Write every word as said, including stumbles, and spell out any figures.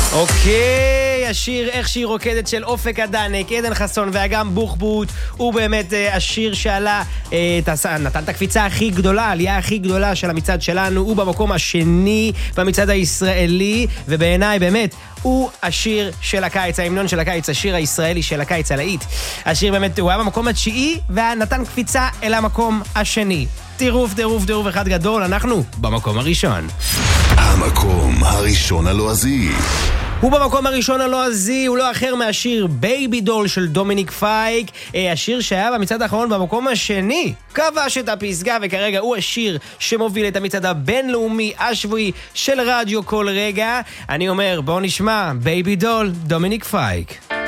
אוקיי, השיר איך שהיא רוקדת של אופק הדנק, עדן חסון ואגם בוחבוט, הוא באמת אה, השיר שעלה, אה, תס... נתן את הקפיצה הכי גדולה, העלייה הכי גדולה של המצעד שלנו, הוא במקום השני במצעד הישראלי, ובעיניי באמת הוא השיר של הקיץ, ההמנון של הקיץ, השיר הישראלי של הקיץ, הלהיט. השיר באמת, הוא היה במקום התשיעי, ונתן קפיצה אל המקום השני. טירוף, טירוף, טירוף אחד גדול, אנחנו במקום הראשון. המקום הראשון הלועזי. הוא במקום הראשון הלועזי, הוא לא אחר מהשיר בייבי דול של דומיניק פייק, השיר שהיה במצעד האחרון במקום השני, כבש את הפסגה, וכרגע הוא השיר שמוביל את המצעד הבינלאומי השבועי של רדיו כל רגע. אני אומר, בואו נשמע בייבי דול, דומיניק פייק.